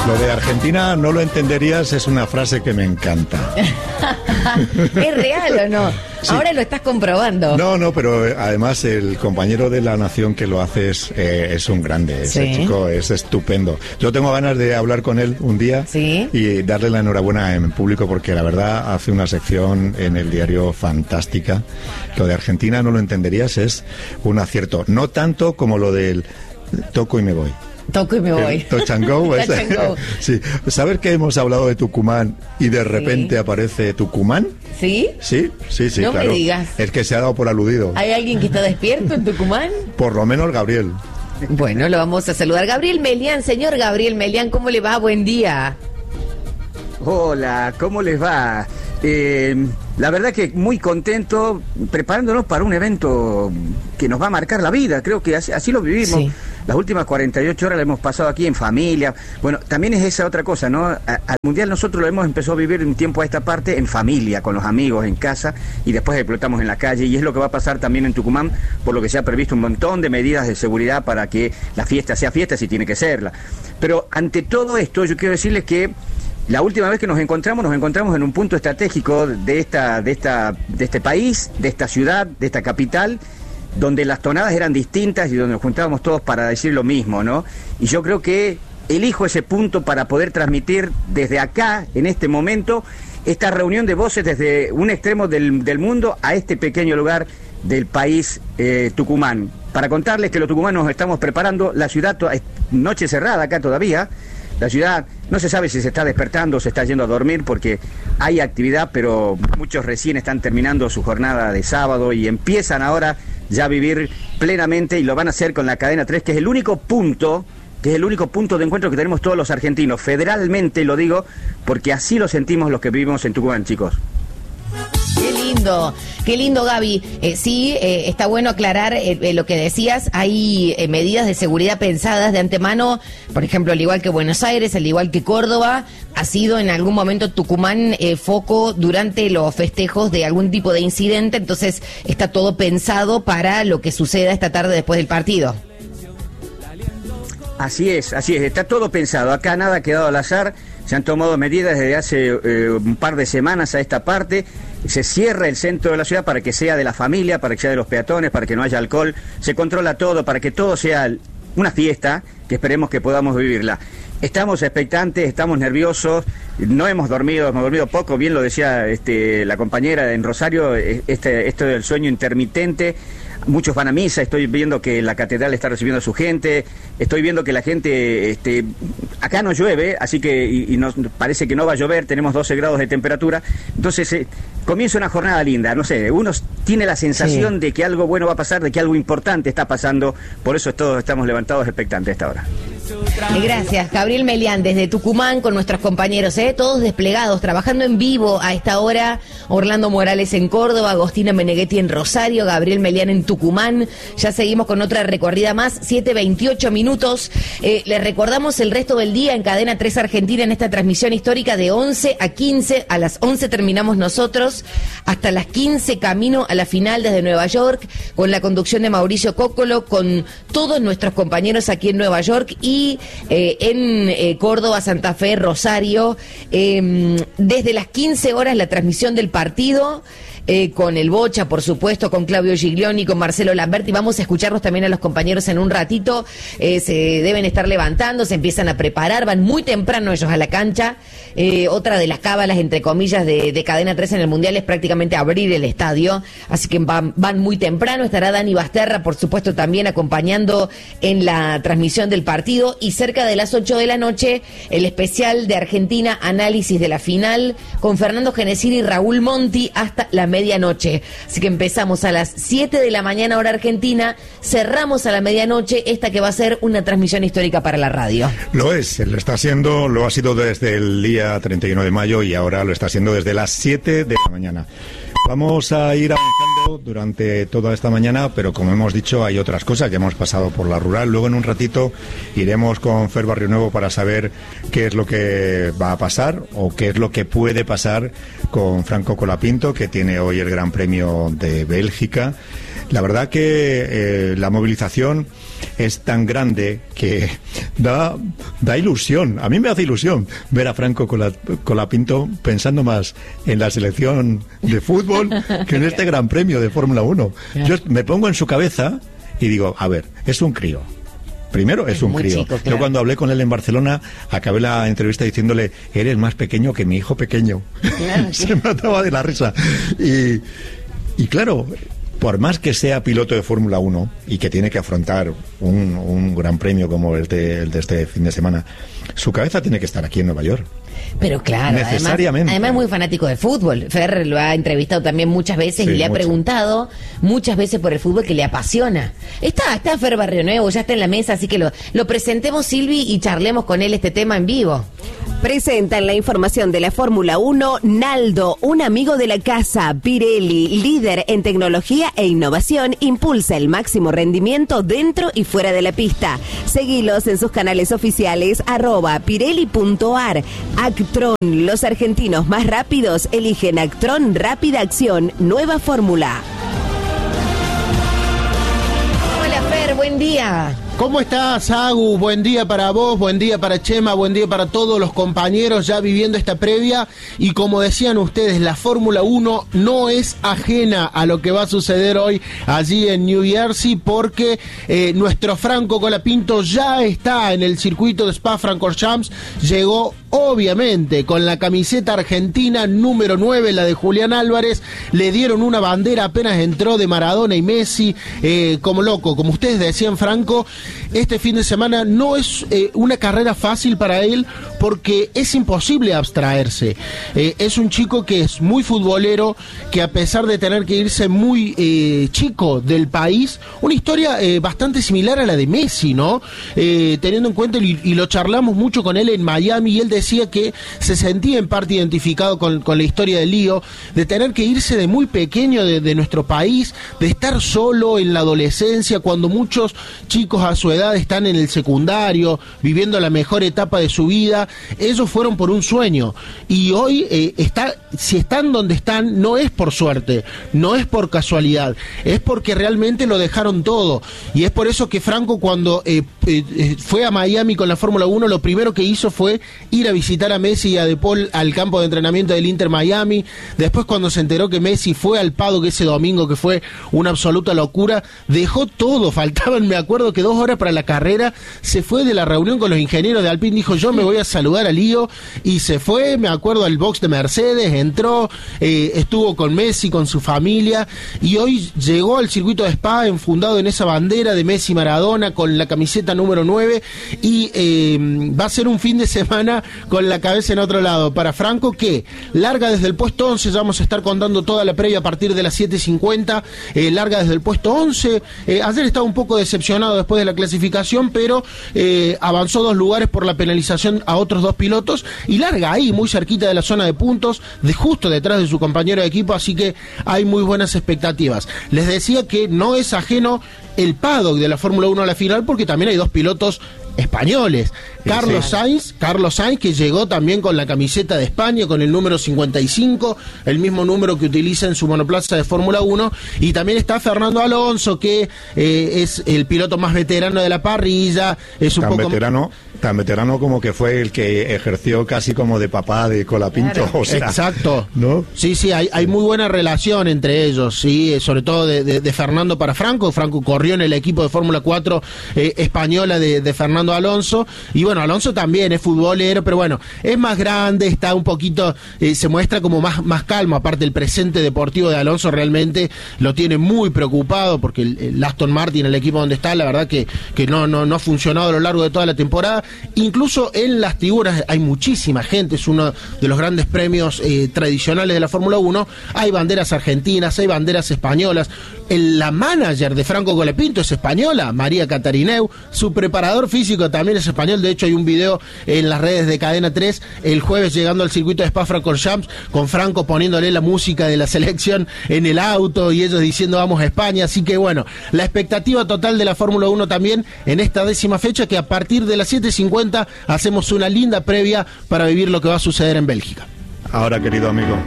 Lo de Argentina no lo entenderías es una frase que me encanta. ¿Es real o no? Sí. Ahora lo estás comprobando. No, pero además el compañero de La Nación que lo hace es un grande. Ese chico es estupendo. Yo tengo ganas de hablar con él un día y darle la enhorabuena en público, porque la verdad hace una sección en el diario fantástica. Lo de Argentina no lo entenderías, es un acierto. No tanto como lo del toco y me voy. Toco y me voy. Touch and go. Touch and go. Sí. ¿Saber que hemos hablado de Tucumán y de repente aparece Tucumán? ¿Sí? Sí, no claro. Me digas. Es que se ha dado por aludido. ¿Hay alguien que está despierto en Tucumán? Por lo menos Gabriel. Bueno, lo vamos a saludar. Gabriel Melián, señor Gabriel Melián, ¿cómo le va? Buen día. Hola, ¿cómo les va? La verdad que muy contento, preparándonos para un evento que nos va a marcar la vida. Creo que así lo vivimos. Sí. Las últimas 48 horas las hemos pasado aquí en familia. Bueno, también es esa otra cosa, ¿no? Al Mundial nosotros lo hemos empezado a vivir un tiempo a esta parte en familia, con los amigos, en casa, y después explotamos en la calle. Y es lo que va a pasar también en Tucumán, por lo que se ha previsto un montón de medidas de seguridad para que la fiesta sea fiesta, si tiene que serla. Pero ante todo esto, yo quiero decirles que la última vez que nos encontramos en un punto estratégico de este país, de esta ciudad, de esta capital, donde las tonadas eran distintas y donde nos juntábamos todos para decir lo mismo, ¿no? Y yo creo que elijo ese punto para poder transmitir desde acá, en este momento, esta reunión de voces desde un extremo del mundo a este pequeño lugar del país Tucumán. Para contarles que los tucumanos nos estamos preparando, la ciudad, noche cerrada acá todavía. La ciudad no se sabe si se está despertando o se está yendo a dormir, porque hay actividad, pero muchos recién están terminando su jornada de sábado y empiezan ahora ya a vivir plenamente, y lo van a hacer con la cadena 3, que es el único punto de encuentro que tenemos todos los argentinos. Federalmente lo digo, porque así lo sentimos los que vivimos en Tucumán, chicos. Qué lindo, Gaby. Está bueno aclarar lo que decías. Hay medidas de seguridad pensadas de antemano, por ejemplo, al igual que Buenos Aires, al igual que Córdoba, ha sido en algún momento Tucumán foco durante los festejos de algún tipo de incidente, entonces está todo pensado para lo que suceda esta tarde después del partido. Así es, está todo pensado, acá nada ha quedado al azar. Se han tomado medidas desde hace un par de semanas a esta parte. Se cierra el centro de la ciudad para que sea de la familia, para que sea de los peatones, para que no haya alcohol. Se controla todo para que todo sea una fiesta que esperemos que podamos vivirla. Estamos expectantes, estamos nerviosos, no hemos dormido poco. Bien lo decía la compañera en Rosario, esto del sueño intermitente. Muchos van a misa, estoy viendo que la catedral está recibiendo a su gente, estoy viendo que la gente, acá no llueve, así que y nos parece que no va a llover, tenemos 12 grados de temperatura, entonces comienza una jornada linda, no sé, uno tiene la sensación de que algo bueno va a pasar, de que algo importante está pasando, por eso todos estamos levantados expectantes a esta hora. Gracias, Gabriel Melián, desde Tucumán con nuestros compañeros, todos desplegados, trabajando en vivo a esta hora. Orlando Morales en Córdoba, Agostina Meneghetti en Rosario, Gabriel Melián en Tucumán. Ya seguimos con otra recorrida más, 7:28 minutos. Les recordamos el resto del día en Cadena 3 Argentina en esta transmisión histórica de 11 a 15. A las 11 terminamos nosotros, hasta las 15 camino a la final desde Nueva York, con la conducción de Mauricio Cóccolo, con todos nuestros compañeros aquí en Nueva York y en Córdoba, Santa Fe, Rosario. Desde las 15 horas la transmisión del partido. Con el Bocha, por supuesto, con Claudio Giglioni, con Marcelo Lamberti. Vamos a escucharlos también a los compañeros en un ratito. Se deben estar levantando, se empiezan a preparar, van muy temprano ellos a la cancha. Otra de las cábalas, entre comillas, de Cadena 3 en el Mundial es prácticamente abrir el estadio, así que van muy temprano. Estará Dani Basterra, por supuesto, también acompañando en la transmisión del partido, y cerca de las 8 de la noche el especial de Argentina, análisis de la final, con Fernando Genesini y Raúl Monti hasta la medianoche. Así que empezamos a las 7 de la mañana hora argentina, cerramos a la medianoche, esta que va a ser una transmisión histórica para la radio. Lo es, lo está siendo, lo ha sido desde el día 31 de mayo y ahora lo está haciendo desde las 7 de la mañana. Vamos a ir avanzando durante toda esta mañana, pero como hemos dicho, hay otras cosas. Ya hemos pasado por la rural. Luego en un ratito iremos con Fer Barrionuevo para saber qué es lo que va a pasar o qué es lo que puede pasar con Franco Colapinto, que tiene hoy el Gran Premio de Bélgica. La verdad que la movilización es tan grande que da ilusión. A mí me hace ilusión ver a Franco Colapinto pensando más en la selección de fútbol que en este Gran Premio de Fórmula 1. Yo me pongo en su cabeza y digo, a ver, es un crío. Primero, es un crío. Chico, claro. Yo cuando hablé con él en Barcelona, acabé la entrevista diciéndole, eres más pequeño que mi hijo pequeño. Claro, se mataba de la risa. Y claro, por más que sea piloto de Fórmula 1 y que tiene que afrontar un gran premio como el de este fin de semana, su cabeza tiene que estar aquí en Nueva York. Pero claro, necesariamente. Además es muy fanático de fútbol. Fer lo ha entrevistado también muchas veces y le ha preguntado muchas veces por el fútbol que le apasiona. Está Fer Barrionuevo, ya está en la mesa, así que lo presentemos, Silvi, y charlemos con él este tema en vivo. Presentan la información de la Fórmula 1 Naldo, un amigo de la casa. Pirelli, líder en tecnología e innovación, impulsa el máximo rendimiento dentro y fuera de la pista. Seguilos en sus canales oficiales @pirelli.ar. Actron, los argentinos más rápidos eligen Actron Rápida Acción, nueva fórmula. Hola Fer, buen día. ¿Cómo estás, Agu? Buen día para vos, buen día para Chema, buen día para todos los compañeros ya viviendo esta previa. Y como decían ustedes, la Fórmula 1 no es ajena a lo que va a suceder hoy allí en New Jersey, porque nuestro Franco Colapinto ya está en el circuito de Spa-Francorchamps. Llegó obviamente con la camiseta argentina número 9, la de Julián Álvarez. Le dieron una bandera apenas entró de Maradona y Messi, como loco. Como ustedes decían, Franco, este fin de semana no es una carrera fácil para él, porque es imposible abstraerse. Es un chico que es muy futbolero, que a pesar de tener que irse muy chico del país, una historia bastante similar a la de Messi, ¿no? Teniendo en cuenta, y lo charlamos mucho con él en Miami, y él decía que se sentía en parte identificado con la historia de Lío, de tener que irse de muy pequeño de nuestro país, de estar solo en la adolescencia, cuando muchos chicos a su edad están en el secundario, viviendo la mejor etapa de su vida. Ellos fueron por un sueño, y hoy si están donde están, no es por suerte, no es por casualidad, es porque realmente lo dejaron todo. Y es por eso que Franco, cuando fue a Miami con la Fórmula 1, lo primero que hizo fue ir a visitar a Messi y a De Paul al campo de entrenamiento del Inter Miami. Después, cuando se enteró que Messi fue al paddock ese domingo, que fue una absoluta locura, dejó todo. Faltaban, me acuerdo que 2 horas para la carrera, se fue de la reunión con los ingenieros de Alpine, dijo, yo me voy a saludar a Lío, y se fue, me acuerdo, al box de Mercedes, entró, estuvo con Messi, con su familia, y hoy llegó al circuito de Spa enfundado en esa bandera de Messi Maradona, con la camiseta número 9, y va a ser un fin de semana con la cabeza en otro lado para Franco, que larga desde el puesto 11, ya vamos a estar contando toda la previa a partir de las 7:50, larga desde el puesto 11, ayer estaba un poco decepcionado después de la clasificación, pero avanzó 2 lugares por la penalización a otros 2 pilotos, y larga ahí, muy cerquita de la zona de puntos, justo detrás de su compañero de equipo, así que hay muy buenas expectativas. Les decía que no es ajeno el paddock de la Fórmula 1 a la final, porque también hay 2 pilotos españoles. Carlos Sainz, que llegó también con la camiseta de España, con el número 55, el mismo número que utiliza en su monoplaza de Fórmula 1, y también está Fernando Alonso, que es el piloto más veterano de la parrilla, es un tan veterano como que fue el que ejerció casi como de papá de Colapinto. Claro. O sea, exacto, ¿no? Sí, hay muy buena relación entre ellos, sí, sobre todo de Fernando para Franco. Franco corrió en el equipo de Fórmula 4 española de Fernando Alonso, y bueno, Alonso también es futbolero, pero bueno, es más grande, está un poquito, se muestra como más calmo. Aparte, el presente deportivo de Alonso realmente lo tiene muy preocupado, porque el Aston Martin, el equipo donde está, la verdad que no ha funcionado a lo largo de toda la temporada. Incluso en las figuras hay muchísima gente, es uno de los grandes premios tradicionales de la Fórmula 1, hay banderas argentinas, hay banderas españolas. La manager de Franco Colapinto es española, María Catarineu, su preparador físico también es español. De hecho, hay un video en las redes de Cadena 3 el jueves llegando al circuito de Spa-Francorchamps, con Franco poniéndole la música de la selección en el auto y ellos diciendo vamos a España. Así que bueno, la expectativa total de la Fórmula 1 también en esta 10ª fecha, que a partir de las 7:50 hacemos una linda previa para vivir lo que va a suceder en Bélgica. Ahora, querido amigo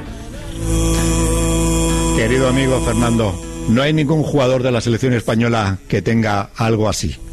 Fernando, no hay ningún jugador de la selección española que tenga algo así.